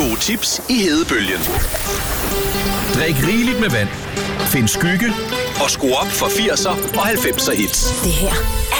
gode tips i Hedebølgen. Drik rigeligt med vand. Find skygge. Og skru op for 80'er og 90'er hits. Det her